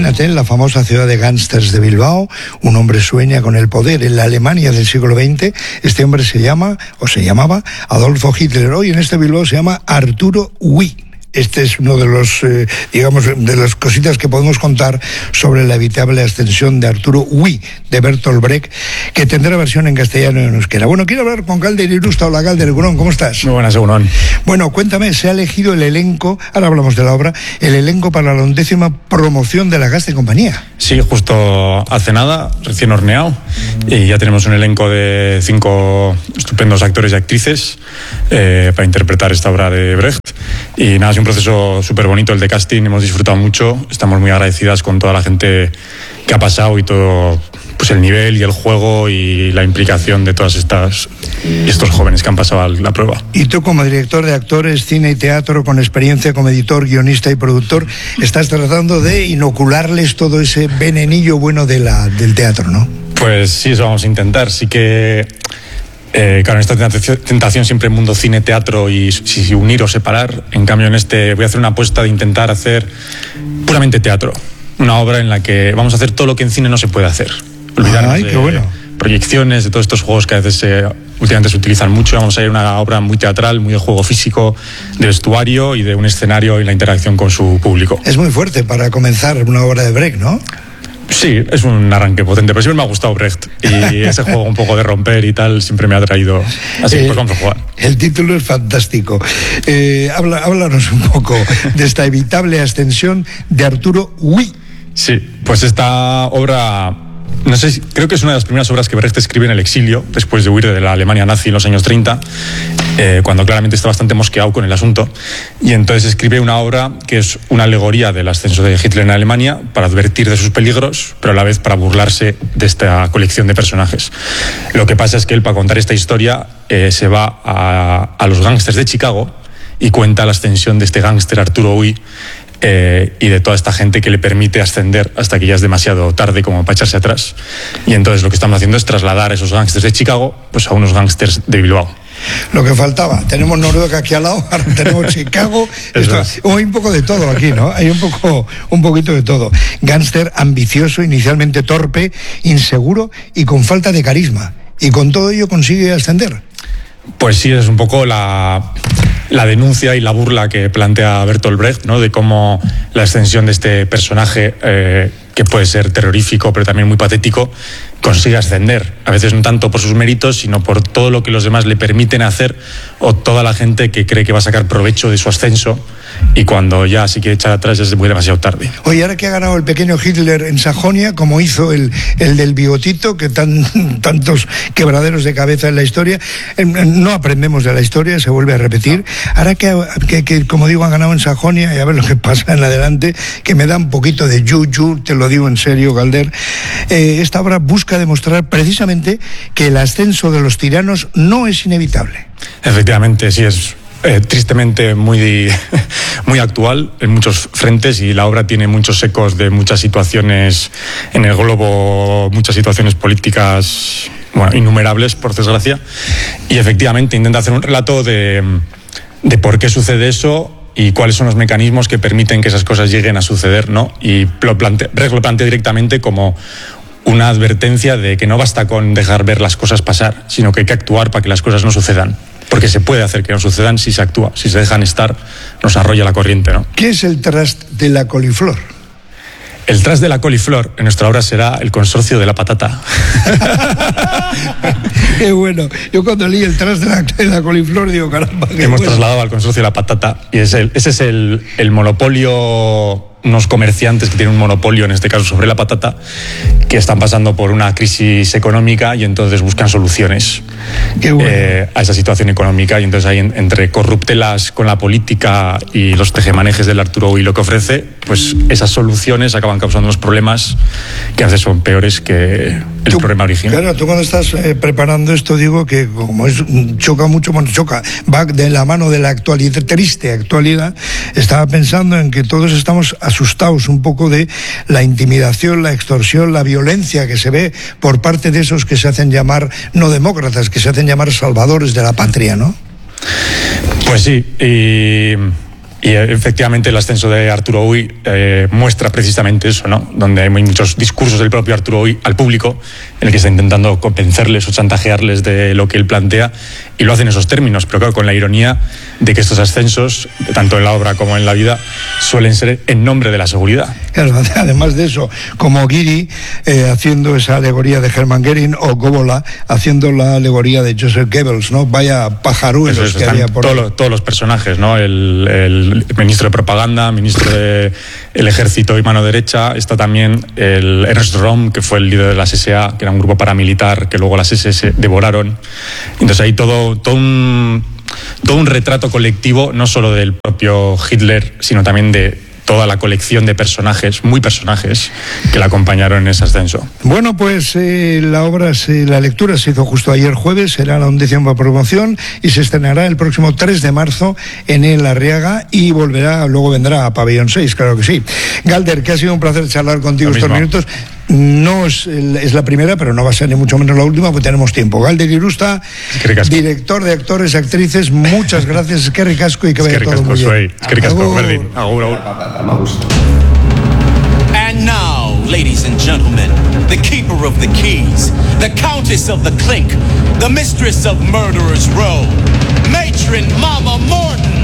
Imagínate, en la famosa ciudad de gángsters de Bilbao, un hombre sueña con el poder. En la Alemania del siglo XX, este hombre se llamaba Adolfo Hitler. Hoy en este Bilbao se llama Arturo Ui. Este es uno de los, de las cositas que podemos contar sobre la evitable ascensión de Arturo Ui, de Bertolt Brecht, que tendrá versión en castellano y en euskera. Bueno, quiero hablar con Galder Irusta. Hola, Galder, Egunon, ¿cómo estás? Muy buenas, Egunon. Bueno, cuéntame, se ha elegido el elenco, ahora hablamos de la obra, el elenco para la 11ª promoción de la Gasta y Compañía. Sí, justo hace nada, recién horneado, y ya tenemos un elenco de 5 estupendos actores y actrices para interpretar esta obra de Brecht. Y nada, es un proceso súper bonito el de casting, hemos disfrutado mucho, estamos muy agradecidas con toda la gente que ha pasado y todo, pues el nivel y el juego y la implicación de todas estos jóvenes que han pasado la prueba. Y tú, como director de actores, cine y teatro, con experiencia como editor, guionista y productor, estás tratando de inocularles todo ese venenillo bueno del teatro, ¿no? Pues sí, eso vamos a intentar. Sí que claro, en esta tentación siempre el mundo cine, teatro y si unir o separar. En cambio, en este voy a hacer una apuesta de intentar hacer puramente teatro, una obra en la que vamos a hacer todo lo que en cine no se puede hacer. Olvidarnos qué bueno. Proyecciones, de todos estos juegos que a veces últimamente se utilizan mucho. Vamos a ir a una obra muy teatral, muy de juego físico, de vestuario y de un escenario y la interacción con su público. Es muy fuerte para comenzar una obra de Brecht, ¿no? Sí, es un arranque potente, pero siempre me ha gustado Brecht y ese juego un poco de romper y tal siempre me ha atraído, así que pues vamos a jugar. El título es fantástico. Háblanos un poco de esta evitable ascensión de Arturo Ui. Sí, pues esta obra, no sé, creo que es una de las primeras obras que Brecht escribe en el exilio, después de huir de la Alemania nazi en los años 30, cuando claramente está bastante mosqueado con el asunto, y entonces escribe una obra que es una alegoría del ascenso de Hitler en Alemania para advertir de sus peligros, pero a la vez para burlarse de esta colección de personajes. Lo que pasa es que él, para contar esta historia, se va a los gángsters de Chicago y cuenta la ascensión de este gángster Arturo Ui, y de toda esta gente que le permite ascender hasta que ya es demasiado tarde como para echarse atrás. Y entonces lo que estamos haciendo es trasladar a esos gángsters de Chicago pues a unos gángsters de Bilbao. Lo que faltaba, tenemos Noruega aquí al lado, ahora tenemos Chicago, hay un poco de todo aquí, ¿no? Hay un poquito de todo. Gángster ambicioso, inicialmente torpe, inseguro y con falta de carisma. Y con todo ello consigue ascender. Pues sí, es un poco la denuncia y la burla que plantea Bertolt Brecht, ¿no? De cómo la ascensión de este personaje, que puede ser terrorífico pero también muy patético, consigue ascender, a veces no tanto por sus méritos, sino por todo lo que los demás le permiten hacer, o toda la gente que cree que va a sacar provecho de su ascenso, y cuando ya se quiere echar atrás ya es muy demasiado tarde. Oye, ahora que ha ganado el pequeño Hitler en Sajonia, como hizo el del bigotito, que tantos quebraderos de cabeza en la historia, no aprendemos de la historia, se vuelve a repetir. Ahora que como digo, han ganado en Sajonia, y a ver lo que pasa en adelante, que me da un poquito de yuyu, te lo digo en serio, Galder. Esta obra busca demostrar precisamente que el ascenso de los tiranos no es inevitable. Efectivamente, sí, es tristemente muy actual en muchos frentes, y la obra tiene muchos ecos de muchas situaciones en el globo, muchas situaciones políticas, bueno, innumerables, por desgracia, y efectivamente intenta hacer un relato de por qué sucede eso y cuáles son los mecanismos que permiten que esas cosas lleguen a suceder, ¿no? Y Brecht lo plantea directamente como una advertencia de que no basta con dejar ver las cosas pasar, sino que hay que actuar para que las cosas no sucedan. Porque se puede hacer que no sucedan si se actúa. Si se dejan estar, nos arrolla la corriente, ¿no? ¿Qué es el trast de la coliflor? El trast de la coliflor en nuestra obra será el consorcio de la patata. Qué bueno. Yo cuando leí el trast de la coliflor digo, caramba. Hemos trasladado al consorcio de la patata, y ese es el monopolio, unos comerciantes que tienen un monopolio, en este caso sobre la patata, que están pasando por una crisis económica y entonces buscan soluciones a esa situación económica, y entonces hay entre corruptelas con la política y los tejemanejes del Arturo Ui lo que ofrece, pues esas soluciones acaban causando unos problemas que a veces son peores que el problema original. Claro, tú cuando estás preparando esto, digo que como choca mucho, va de la mano de la actualidad, triste actualidad. Estaba pensando en que todos estamos asustados un poco de la intimidación, la extorsión, la violencia que se ve por parte de esos que se hacen llamar no demócratas, que se hacen llamar salvadores de la patria, ¿no? Pues sí, y Y efectivamente el ascenso de Arturo Ui muestra precisamente eso, ¿no? Donde hay muchos discursos del propio Arturo Ui al público en el que está intentando convencerles o chantajearles de lo que él plantea, y lo hace en esos términos, pero claro, con la ironía de que estos ascensos, tanto en la obra como en la vida, suelen ser en nombre de la seguridad. Claro, además de eso, como Guiri haciendo esa alegoría de Hermann Göring, o Góbola haciendo la alegoría de Joseph Goebbels, ¿no? Vaya pajaruelos que había por ahí. Todos los personajes, ¿no? El ministro de propaganda, ministro del ejército y mano derecha, está también el Ernst Röhm, que fue el líder de las SA, que era un grupo paramilitar que luego las SS devoraron. Entonces hay todo un retrato colectivo, no solo del propio Hitler, sino también de toda la colección de personajes, muy personajes, que la acompañaron en ese ascenso. Bueno, pues la lectura se hizo justo ayer jueves, será la 11ª promoción y se estrenará el próximo 3 de marzo en el Arriaga y luego vendrá a Pabellón 6, claro que sí. Galder, que ha sido un placer charlar contigo estos minutos. No es la primera, pero no va a ser ni mucho menos la última, porque tenemos tiempo. Galder Irusta, director de actores, actrices, muchas gracias, es que ricasco y que vaya todo muy bien. Es que ricasco, Berdin. Agur. And now, ladies and gentlemen, the keeper of the keys, the countess of the clink, the mistress of Murderers Row, Matron Mama Morton.